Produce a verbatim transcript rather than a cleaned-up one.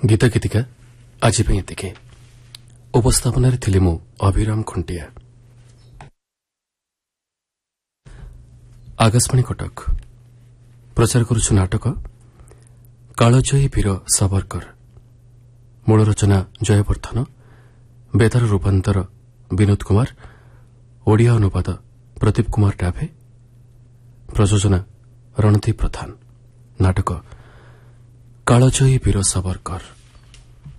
गीत गीतिका आज एतिके उपस्थापन मु अभिराम खुंटिया। आकाशवाणी कटक प्रचार करुछु नाटक कालजयी वीर सावरकर। मूल रचना जयवर्धन, बेतार रूपांतर विनोद कुमार, ओडिया अनुवाद प्रदीप कुमार डाभे, प्रयोजना रणदीप प्रधान। नाटक कालजयी वीर सावरकर।